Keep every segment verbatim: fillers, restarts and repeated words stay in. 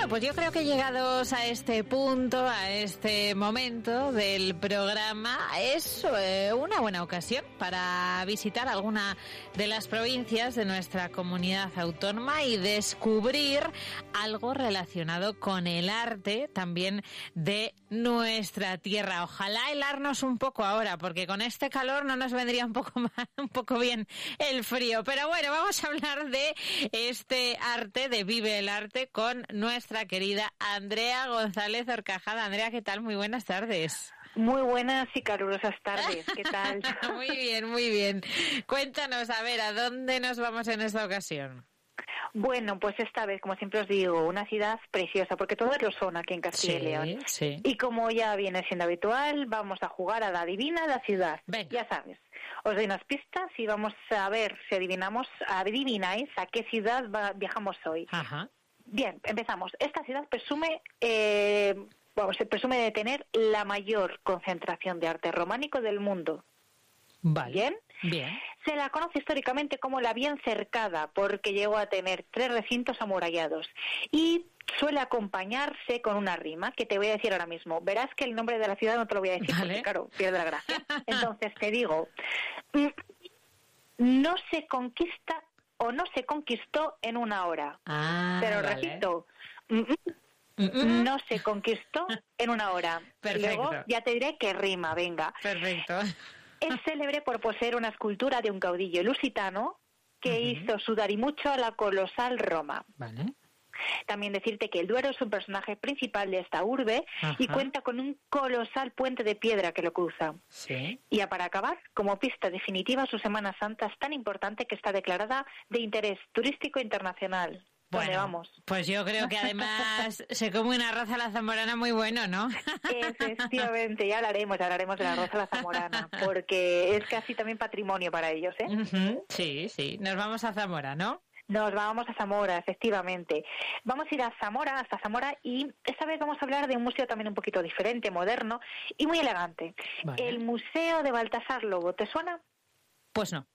pues yo creo que llegados a este punto, a este momento del programa, es eh, una buena ocasión para visitar alguna de las provincias de nuestra comunidad autónoma y descubrir algo relacionado con el arte también de nuestra tierra. Ojalá helarnos un poco ahora, porque con este calor no nos vendría un poco más, un poco bien el frío. Pero bueno, vamos a hablar de este arte, de Vive el Arte, con nuestra querida Andrea González Horcajada. Andrea, ¿qué tal? Muy buenas tardes. Muy buenas y calurosas tardes. ¿Qué tal? Muy bien, muy bien. Cuéntanos, a ver, ¿a dónde nos vamos en esta ocasión? Bueno, pues esta vez, como siempre os digo, una ciudad preciosa, porque todos lo son aquí en Castilla y Sí, León. sí. Y como ya viene siendo habitual, vamos a jugar a la adivina la ciudad. Venga. Ya sabes, os doy unas pistas y vamos a ver si adivinamos, adivináis a qué ciudad va, viajamos hoy. Ajá. Bien, empezamos. Esta ciudad presume, eh, bueno, se presume de tener la mayor concentración de arte románico del mundo. Vale. Bien. Bien. Se la conoce históricamente como la bien cercada porque llegó a tener tres recintos amurallados y suele acompañarse con una rima que te voy a decir ahora mismo. Verás que el nombre de la ciudad no te lo voy a decir, vale, porque claro, pierde la gracia. Entonces te digo, no se conquista o no se conquistó en una hora. Ah, Pero vale. repito, no se conquistó en una hora. Perfecto. Luego ya te diré que rima, venga. Perfecto. Es célebre por poseer una escultura de un caudillo lusitano que uh-huh. hizo sudar y mucho a la colosal Roma. Vale. También decirte que el Duero es un personaje principal de esta urbe. Ajá. Y cuenta con un colosal puente de piedra que lo cruza. Sí. Y ya para acabar, como pista definitiva, su Semana Santa es tan importante que está declarada de interés turístico internacional. ¿Dónde Bueno, vamos? Pues yo creo que además se come una arroz a la zamorana muy bueno, ¿no? Efectivamente, ya hablaremos, ya hablaremos de la arroz a la zamorana, porque es casi también patrimonio para ellos, ¿eh? Uh-huh. Sí, sí, nos vamos a Zamora, ¿no? Nos vamos a Zamora, efectivamente. Vamos a ir a Zamora, hasta Zamora, y esta vez vamos a hablar de un museo también un poquito diferente, moderno y muy elegante. Vale. El Museo de Baltasar Lobo, ¿te suena? Pues no.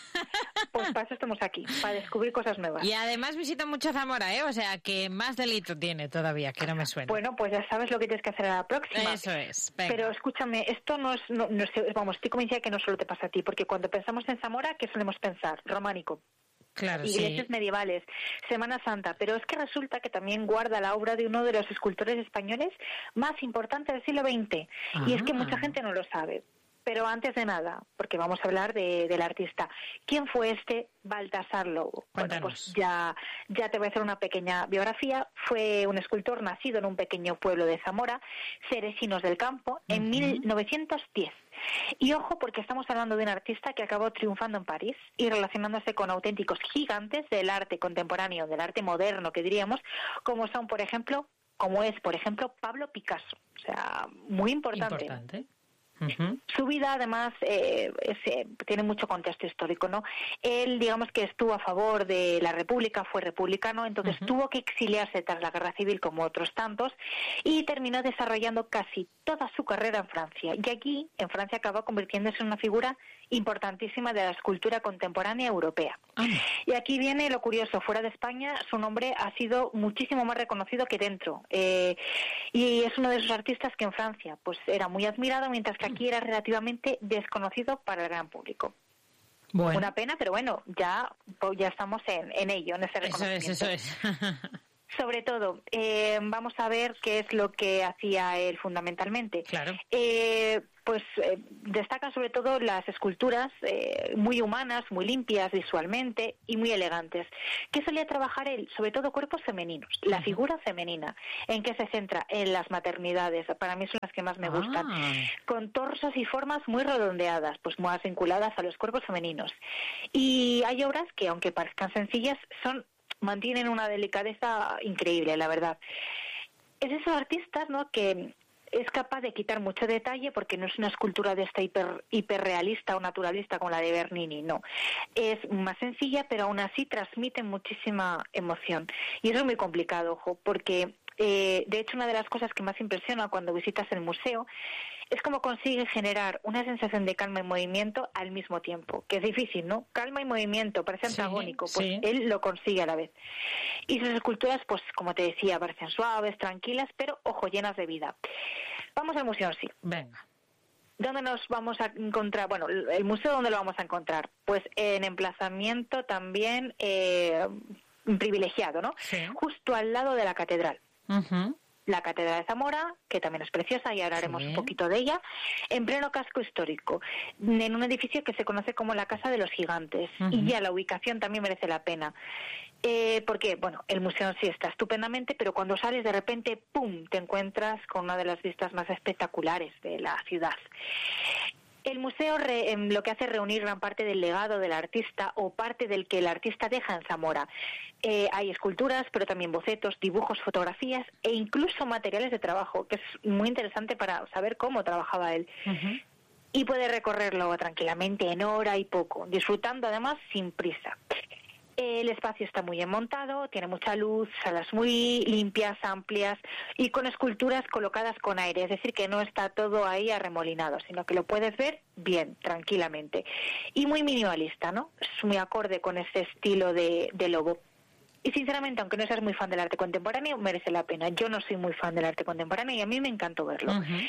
Pues para eso estamos aquí, para descubrir cosas nuevas. Y además visito mucho Zamora, ¿eh? O sea, que más delito tiene todavía, que no me suena. Bueno, pues ya sabes lo que tienes que hacer a la próxima. Eso es, venga. Pero escúchame, esto no es, no, no es, vamos, estoy convencida que no solo te pasa a ti, porque cuando pensamos en Zamora, ¿qué solemos pensar? Románico. Claro, iglesias sí. medievales, Semana Santa, pero es que resulta que también guarda la obra de uno de los escultores españoles más importantes del siglo veinte. Ah. Y es que mucha gente no lo sabe. Pero antes de nada, porque vamos a hablar de, del artista, ¿quién fue este Baltasar Lobo? Cuéntanos. Bueno, pues ya, ya te voy a hacer una pequeña biografía. Fue un escultor nacido en un pequeño pueblo de Zamora, Ceresinos del Campo, en uh-huh. mil novecientos diez. Y ojo, porque estamos hablando de un artista que acabó triunfando en París y relacionándose con auténticos gigantes del arte contemporáneo, del arte moderno, que diríamos, como son, por ejemplo, como es, por ejemplo, Pablo Picasso. O sea, muy importante. Importante. Uh-huh. Su vida, además, eh, es, eh, tiene mucho contexto histórico, ¿no? Él, digamos que estuvo a favor de la República, fue republicano, entonces uh-huh. tuvo que exiliarse tras la Guerra Civil, como otros tantos, y terminó desarrollando casi toda su carrera en Francia. Y aquí, en Francia, acabó convirtiéndose en una figura importantísima de la escultura contemporánea europea. Uh-huh. Y aquí viene lo curioso, fuera de España, su nombre ha sido muchísimo más reconocido que dentro. Eh, y es uno de esos artistas que en Francia, pues, era muy admirado, mientras que aquí era relativamente desconocido para el gran público. Bueno. Una pena, pero bueno, ya, ya estamos en, en ello, en ese reconocimiento. Eso es, eso es. Sobre todo, eh, vamos a ver qué es lo que hacía él fundamentalmente. Claro. Eh, pues eh, destacan sobre todo las esculturas eh, muy humanas, muy limpias visualmente y muy elegantes. ¿Qué solía trabajar él? Sobre todo cuerpos femeninos, la uh-huh. figura femenina. ¿En qué se centra? En las maternidades. Para mí son las que más me gustan. Ah. Con torsos y formas muy redondeadas, pues más vinculadas a los cuerpos femeninos. Y hay obras que, aunque parezcan sencillas, son mantienen una delicadeza increíble, la verdad. Es de esos artistas, ¿no?, que es capaz de quitar mucho detalle, porque no es una escultura de esta hiper hiperrealista o naturalista como la de Bernini, no. Es más sencilla, pero aún así transmite muchísima emoción. Y eso es muy complicado, ojo, porque Eh, de hecho, una de las cosas que más impresiona cuando visitas el museo es cómo consigue generar una sensación de calma y movimiento al mismo tiempo, que es difícil, ¿no? Calma y movimiento, parece antagónico, sí, pues sí. Él lo consigue a la vez. Y sus esculturas, pues como te decía, parecen suaves, tranquilas, pero, ojo, llenas de vida. Vamos al museo, sí. Venga. ¿Dónde nos vamos a encontrar? Bueno, el museo, ¿dónde lo vamos a encontrar? Pues en emplazamiento también eh, privilegiado, ¿no? Sí. Justo al lado de la catedral. Uh-huh. La Catedral de Zamora, que también es preciosa, y hablaremos sí. un poquito de ella, en pleno casco histórico, en un edificio que se conoce como la Casa de los Gigantes, uh-huh. y ya la ubicación también merece la pena. Eh, porque, bueno, el museo sí está estupendamente, pero cuando sales de repente, ¡pum!, te encuentras con una de las vistas más espectaculares de la ciudad. El museo re, lo que hace es reunir gran parte del legado del artista o parte del que el artista deja en Zamora. Eh, hay esculturas, pero también bocetos, dibujos, fotografías e incluso materiales de trabajo, que es muy interesante para saber cómo trabajaba él. Uh-huh. Y puede recorrerlo tranquilamente en hora y poco, disfrutando además sin prisa. El espacio está muy bien montado, tiene mucha luz, salas muy limpias, amplias y con esculturas colocadas con aire, es decir, que no está todo ahí arremolinado, sino que lo puedes ver bien, tranquilamente. Y muy minimalista, ¿no? Es muy acorde con ese estilo de, de Lobo. Y sinceramente, aunque no seas muy fan del arte contemporáneo, merece la pena. Yo no soy muy fan del arte contemporáneo y a mí me encantó verlo. Uh-huh.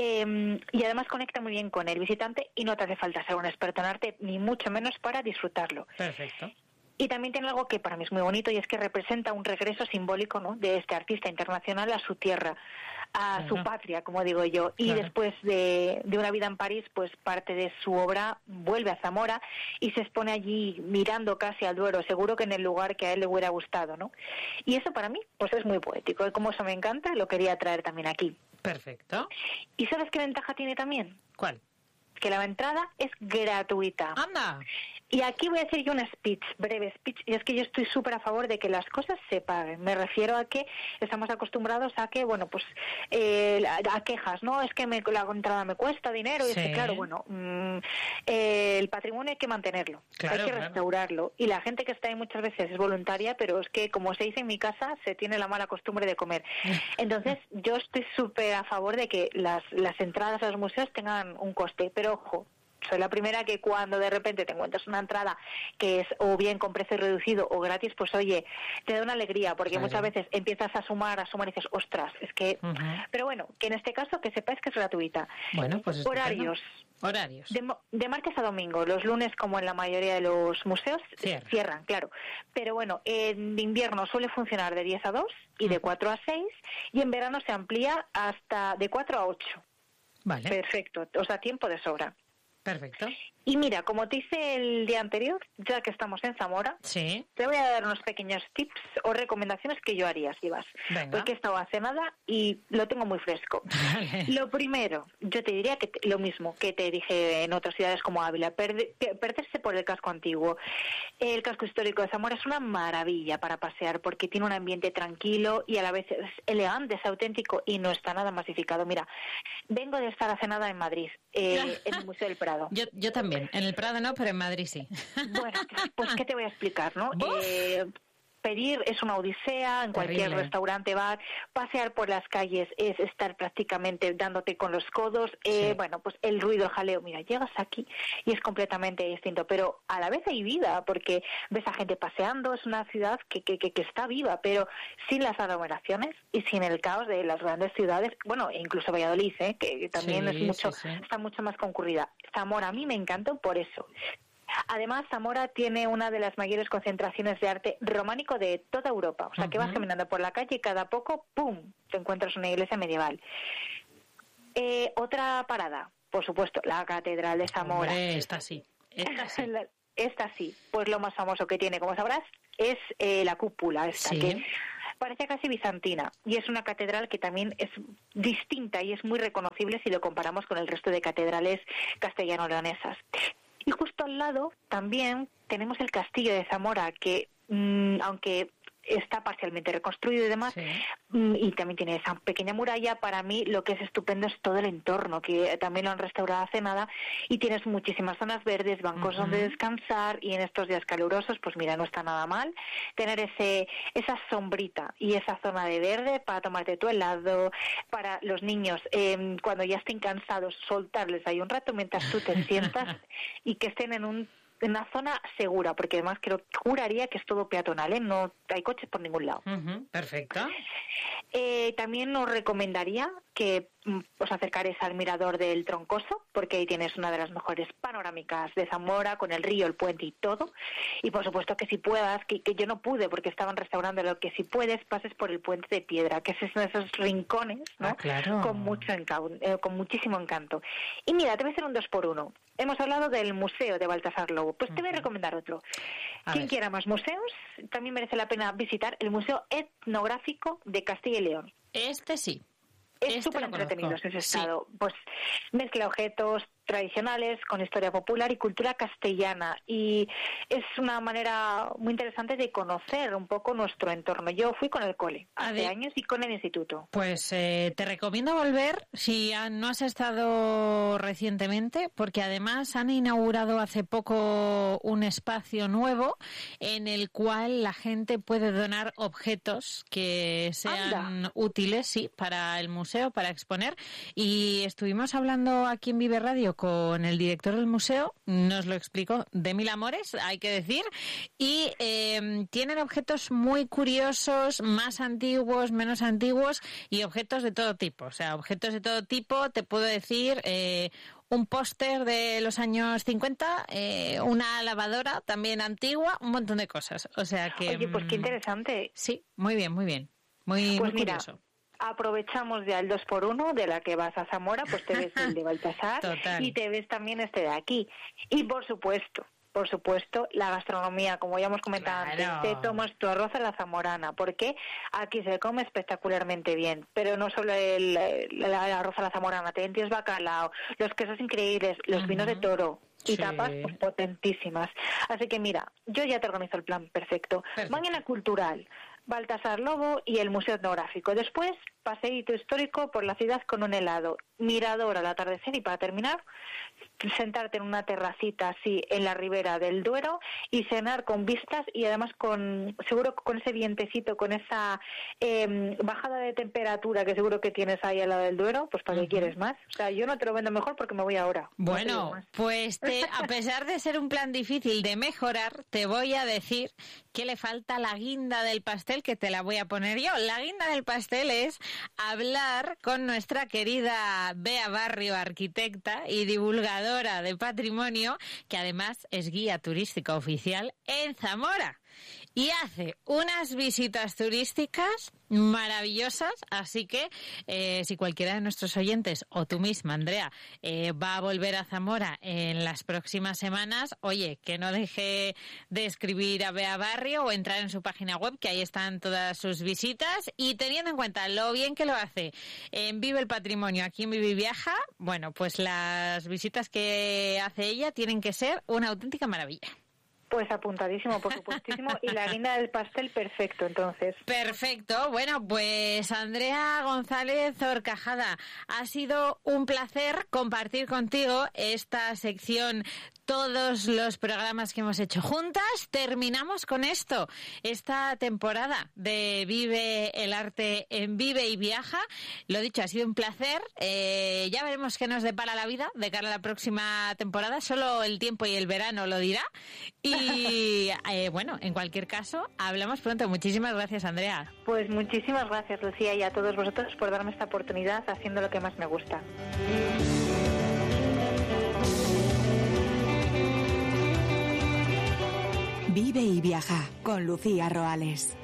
Eh, y además conecta muy bien con el visitante y no te hace falta ser un experto en arte, ni mucho menos para disfrutarlo. Perfecto. Y también tiene algo que para mí es muy bonito y es que representa un regreso simbólico, ¿no?, de este artista internacional a su tierra, a claro. su patria, como digo yo. Y claro. después de, de una vida en París, pues parte de su obra vuelve a Zamora y se expone allí mirando casi al Duero, seguro que en el lugar que a él le hubiera gustado, ¿no? Y eso para mí pues es muy poético y como eso me encanta, lo quería traer también aquí. Perfecto. ¿Y sabes qué ventaja tiene también? ¿Cuál? Que la entrada es gratuita. ¡Anda! Y aquí voy a hacer yo una speech, breve speech, y es que yo estoy súper a favor de que las cosas se paguen. Me refiero a que estamos acostumbrados a que, bueno, pues, eh, a quejas, ¿no? Es que me, la entrada me cuesta dinero, y sí. es que, claro, bueno, mmm, eh, el patrimonio hay que mantenerlo, claro, hay que claro. restaurarlo. Y la gente que está ahí muchas veces es voluntaria, pero es que, como se dice en mi casa, se tiene la mala costumbre de comer. Entonces, yo estoy súper a favor de que las, las entradas a los museos tengan un coste, pero ojo, soy la primera que cuando de repente te encuentras una entrada que es o bien con precio reducido o gratis, pues oye, te da una alegría, porque claro. muchas veces empiezas a sumar, a sumar y dices, ostras, es que... Uh-huh. Pero bueno, que en este caso que sepáis que es gratuita. Bueno, pues horarios. Horarios. De, de martes a domingo, los lunes, como en la mayoría de los museos, Cierra. cierran, claro. Pero bueno, en invierno suele funcionar de diez a dos y uh-huh. de cuatro a seis, y en verano se amplía hasta de cuatro a ocho. Vale. Perfecto, o sea, tiempo de sobra. Perfecto. Y mira, como te hice el día anterior, ya que estamos en Zamora, sí. te voy a dar unos pequeños tips o recomendaciones que yo haría si vas. Venga. Porque he estado hace nada y lo tengo muy fresco. Vale. Lo primero, yo te diría que te, lo mismo que te dije en otras ciudades como Ávila, perde, perderse por el casco antiguo. El casco histórico de Zamora es una maravilla para pasear porque tiene un ambiente tranquilo y a la vez es elegante, es auténtico y no está nada masificado. Mira, vengo de estar hace nada en Madrid, eh, en el Museo del Prado. Yo, yo también. En el Prado no, pero en Madrid sí. Bueno, pues ¿qué te voy a explicar, no? Eh, pedir es una odisea en cualquier Terrible. restaurante, bar, pasear por las calles es estar prácticamente dándote con los codos, eh, sí. bueno, pues el ruido, el jaleo, mira, llegas aquí y es completamente distinto, pero a la vez hay vida, porque ves a gente paseando, es una ciudad que, que, que, que está viva, pero sin las aglomeraciones y sin el caos de las grandes ciudades, bueno, incluso Valladolid, ¿eh? que también sí, es mucho, sí, sí. está mucho más concurrida. Zamora a mí me encantó por eso. Además, Zamora tiene una de las mayores concentraciones de arte románico de toda Europa. O sea, uh-huh. que vas caminando por la calle y cada poco, ¡pum!, te encuentras una iglesia medieval. Eh, otra parada, por supuesto, la Catedral de Zamora. Hombre, esta sí, esta sí. Esta sí. Pues lo más famoso que tiene, como sabrás, es eh, la cúpula esta, sí. que parece casi bizantina. Y es una catedral que también es distinta y es muy reconocible si lo comparamos con el resto de catedrales castellano-leonesas. Y justo al lado también tenemos el castillo de Zamora, que mmm, aunque está parcialmente reconstruido y demás, sí. Y también tiene esa pequeña muralla. Para mí lo que es estupendo es todo el entorno, que también lo han restaurado hace nada, y tienes muchísimas zonas verdes, bancos uh-huh. donde descansar, y en estos días calurosos, pues mira, no está nada mal tener ese esa sombrita y esa zona de verde para tomarte tu helado, para los niños, eh, cuando ya estén cansados, soltarles ahí un rato mientras tú te sientas y que estén en un en una zona segura, porque además creo, juraría que es todo peatonal, ¿eh? No hay coches por ningún lado. Uh-huh, perfecto. Eh, también os recomendaría que os acercaréis al mirador del Troncoso, porque ahí tienes una de las mejores panorámicas de Zamora, con el río, el puente y todo. Y por supuesto que si puedas, que, que yo no pude porque estaban restaurando, lo que si puedes pases por el puente de piedra, que es uno de esos rincones, ¿no? Ah, claro. Con mucho encanto, eh, con muchísimo encanto. Y mira, te voy a hacer un dos por uno. Hemos hablado del museo de Baltasar Lobo, pues te voy a recomendar otro. A Quien ver. quiera más museos, también merece la pena visitar el Museo Etnográfico de Castilla y León. Este sí. Es súper este entretenido ese estado. Sí. Pues mezcla objetos tradicionales con historia popular y cultura castellana, y es una manera muy interesante de conocer un poco nuestro entorno. Yo fui con el cole hace ver, años y con el instituto. Pues eh, te recomiendo volver si no has estado recientemente, porque además han inaugurado hace poco un espacio nuevo en el cual la gente puede donar objetos que sean Anda. útiles, sí, para el museo, para exponer, y estuvimos hablando aquí en Vive Radio con el director del museo, nos lo explicó de mil amores, hay que decir, y eh, tienen objetos muy curiosos, más antiguos, menos antiguos, y objetos de todo tipo. O sea, objetos de todo tipo, te puedo decir, eh, un póster de los años cincuenta, eh, una lavadora también antigua, un montón de cosas. O sea que... Oye, pues qué interesante. Sí, muy bien, muy bien. Muy, pues muy mira, curioso. Aprovechamos ya el dos por uno de la que vas a Zamora, pues te ves el de Baltasar y te ves también este de aquí. Y por supuesto, por supuesto, la gastronomía, como ya hemos comentado claro. antes, te tomas tu arroz a la zamorana, porque aquí se come espectacularmente bien, pero no solo el, el, el arroz a la zamorana, te entiendes bacalao, los quesos increíbles, los uh-huh. vinos de toro. Y sí. tapas pues, potentísimas. Así que mira, yo ya te organizo el plan perfecto. perfecto. Mañana cultural, Baltasar Lobo y el Museo Etnográfico. Después, paseíto histórico por la ciudad con un helado, mirador al atardecer, y para terminar, sentarte en una terracita así en la ribera del Duero y cenar con vistas, y además con seguro con ese vientecito, con esa eh, bajada de temperatura que seguro que tienes ahí al lado del Duero, pues para uh-huh. qué quieres más. O sea, yo no te lo vendo mejor porque me voy ahora. Bueno, no pues te, a pesar de ser un plan difícil de mejorar, te voy a decir que le falta la guinda del pastel, que te la voy a poner yo. La guinda del pastel es hablar con nuestra querida Bea Barrio, arquitecta y divulgadora de patrimonio, que además es guía turística oficial en Zamora y hace unas visitas turísticas maravillosas. Así que eh, si cualquiera de nuestros oyentes o tú misma, Andrea, eh, va a volver a Zamora en las próximas semanas, oye, que no deje de escribir a Bea Barrio o entrar en su página web, que ahí están todas sus visitas, y teniendo en cuenta lo bien que lo hace en Vive el Patrimonio, aquí en Vive y Viaja, bueno, pues las visitas que hace ella tienen que ser una auténtica maravilla. Pues apuntadísimo, por supuestísimo, y la guinda del pastel perfecto, entonces. Perfecto. Bueno, pues Andrea González Horcajada, ha sido un placer compartir contigo esta sección, todos los programas que hemos hecho juntas. Terminamos con esto, esta temporada de Vive el Arte en Vive y Viaja. Lo dicho, ha sido un placer. Eh, ya veremos qué nos depara la vida de cara a la próxima temporada. Solo el tiempo y el verano lo dirá. Y eh, bueno, en cualquier caso, hablamos pronto. Muchísimas gracias, Andrea. Pues muchísimas gracias, Lucía, y a todos vosotros por darme esta oportunidad haciendo lo que más me gusta. Vive y Viaja con Lucía Roales.